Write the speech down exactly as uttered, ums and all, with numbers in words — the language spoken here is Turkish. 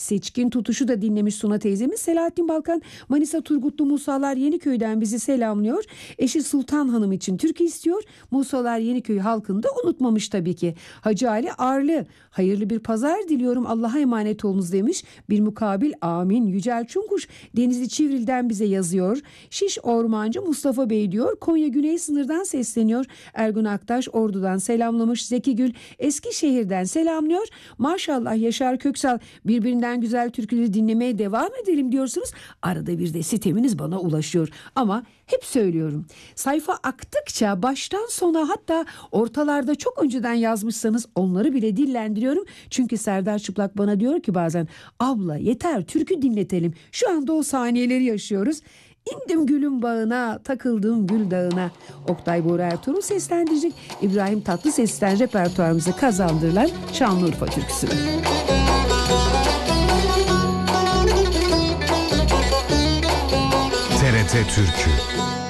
Seçkin tutuşu da dinlemiş Suna teyzemiz. Selahattin Balkan Manisa Turgutlu Musalar Yeniköy'den bizi selamlıyor. Eşi Sultan Hanım için türkü istiyor. Musalar Yeniköy halkını da unutmamış tabii ki. Hacı Ali Arlı hayırlı bir pazar diliyorum, Allah'a emanet olunuz demiş. Bir mukabil amin. Yücel Çunkuş Denizli Çivril'den bize yazıyor. Şiş Ormancı Mustafa Bey diyor. Konya Güney sınırdan sesleniyor. Ergun Aktaş Ordu'dan selamlamış. Zeki Gül Eskişehir'den selamlıyor. Maşallah Yaşar Köksal birbirinden güzel türküleri dinlemeye devam edelim diyorsunuz. Arada bir de siteminiz bana ulaşıyor. Ama hep söylüyorum. Sayfa aktıkça baştan sona, hatta ortalarda çok önceden yazmışsanız onları bile dillendiriyorum. Çünkü Serdar Çıplak bana diyor ki bazen, abla yeter türkü dinletelim. Şu anda o saniyeleri yaşıyoruz. İndim gülün bağına, takıldım gül dağına. Oktay Bora Ertuğrul seslendirecek. İbrahim Tatlıses'ten repertuarımıza kazandırılan Şanlıurfa türküsü. T R T Türkü